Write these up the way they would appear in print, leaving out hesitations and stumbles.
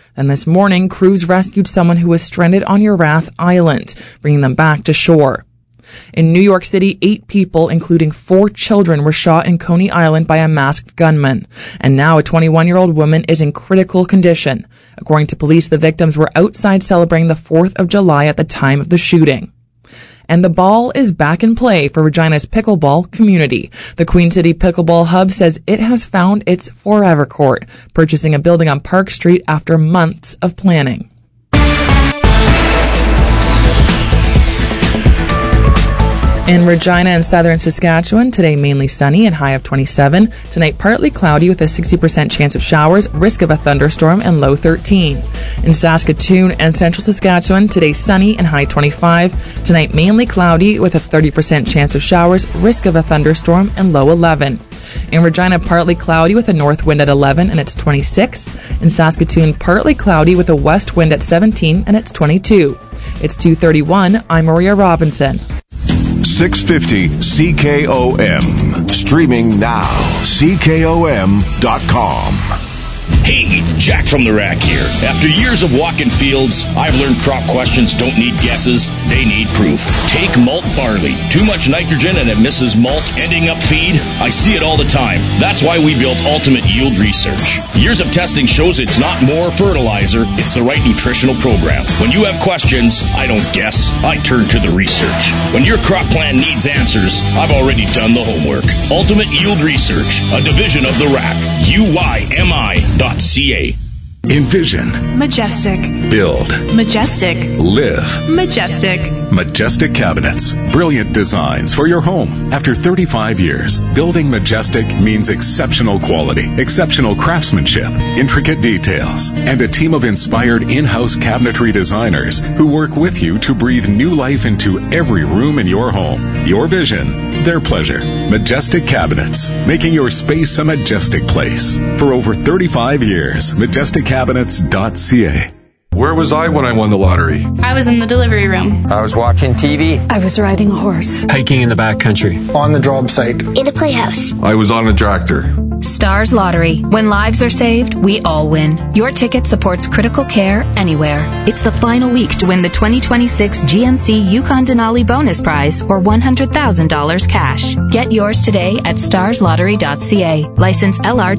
And this morning, crews rescued someone who was stranded on Urath Island, bringing them back to shore. In New York City, 8 people, including 4 children, were shot in Coney Island by a masked gunman. And now a 21-year-old woman is in critical condition. According to police, the victims were outside celebrating the 4th of July at the time of the shooting. And the ball is back in play for Regina's pickleball community. The Queen City Pickleball Hub says it has found its forever court, purchasing a building on Park Street after months of planning. In Regina and southern Saskatchewan, today mainly sunny and high of 27. Tonight partly cloudy with a 60% chance of showers, risk of a thunderstorm, and low 13. In Saskatoon and central Saskatchewan, today sunny and high 25. Tonight mainly cloudy with a 30% chance of showers, risk of a thunderstorm, and low 11. In Regina, partly cloudy with a north wind at 11 and it's 26. In Saskatoon, partly cloudy with a west wind at 17 and it's 22. It's 2:31. I'm Maria Robinson. 650 CKOM. Streaming now. CKOM.com. Hey, Jack from the Rack here. After years of walking fields, I've learned crop questions don't need guesses, they need proof. Take malt barley. Too much nitrogen and it misses malt, ending up feed. I see it all the time. That's why we built Ultimate Yield Research. Years of testing shows it's not more fertilizer, it's the right nutritional program. When you have questions, I don't guess, I turn to the research. When your crop plan needs answers, I've already done the homework. Ultimate Yield Research, a division of the Rack. UYMI.ca. Envision. Majestic. Build. Majestic. Live. Majestic. Majestic Cabinets. Brilliant designs for your home. After 35 years, building Majestic means exceptional quality, exceptional craftsmanship, intricate details, and a team of inspired in-house cabinetry designers who work with you to breathe new life into every room in your home. Your vision, their pleasure. Majestic Cabinets, making your space a majestic place. For over 35 years, MajesticCabinets.ca. Where was I when I won the lottery? I was in the delivery room. I was watching TV. I was riding a horse. Hiking in the backcountry. On the job site. In a playhouse. I was on a tractor. Stars Lottery. When lives are saved, we all win. Your ticket supports critical care anywhere. It's the final week to win the 2026 GMC Yukon Denali bonus prize or $100,000 cash. Get yours today at starslottery.ca. License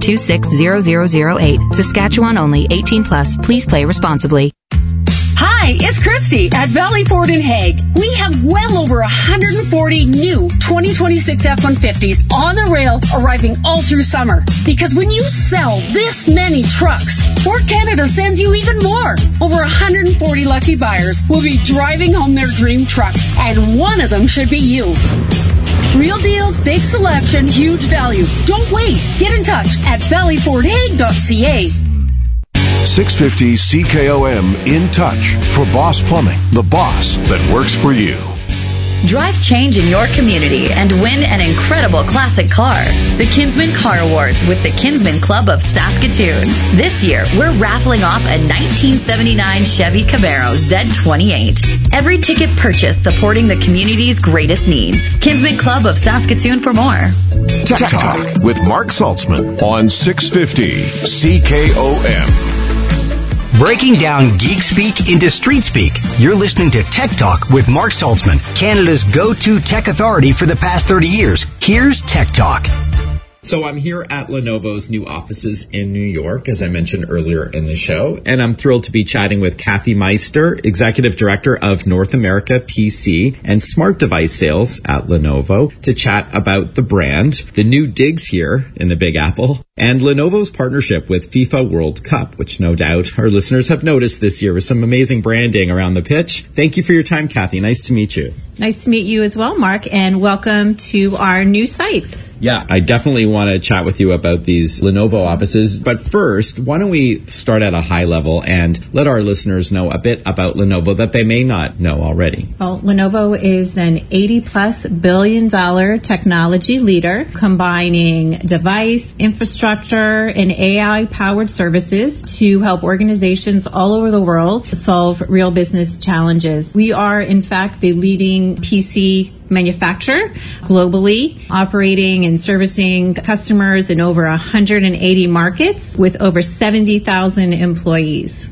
LR260008. Saskatchewan only. 18 plus. Please play responsibly. Hi, it's Christy at Valley Ford in Hague. We have well over 140 new 2026 F-150s on the rail arriving all through summer. Because when you sell this many trucks, Ford Canada sends you even more. Over 140 lucky buyers will be driving home their dream truck, and one of them should be you. Real deals, big selection, huge value. Don't wait. Get in touch at valleyfordhague.ca. 650 CKOM In Touch for Boss Plumbing, the boss that works for you. Drive change in your community and win an incredible classic car. The Kinsman Car Awards with the Kinsman Club of Saskatoon. This year, we're raffling off a 1979 Chevy Camaro Z28. Every ticket purchased supporting the community's greatest need. Kinsman Club of Saskatoon for more. Tech Talk with Mark Saltzman on 650 CKOM. Breaking down geek speak into street speak. You're listening to Tech Talk with Mark Saltzman, Canada's go-to tech authority for the past 30 years. Here's Tech Talk. So I'm here at Lenovo's new offices in New York, as I mentioned earlier in the show, and I'm thrilled to be chatting with Kathy Meister, Executive Director of North America PC and Smart Device Sales at Lenovo, to chat about the brand, the new digs here in the Big Apple, and Lenovo's partnership with FIFA World Cup, which no doubt our listeners have noticed this year with some amazing branding around the pitch. Thank you for your time, Kathy. Nice to meet you. Nice to meet you as well, Mark, and welcome to our new site. Yeah, I definitely want to chat with you about these Lenovo offices. But first, why don't we start at a high level and let our listeners know a bit about Lenovo that they may not know already. Well, Lenovo is an $80+ billion technology leader, combining device, infrastructure, and AI-powered services to help organizations all over the world solve real business challenges. We are, in fact, the leading PC manufacturer globally, operating and servicing customers in over 180 markets with over 70,000 employees.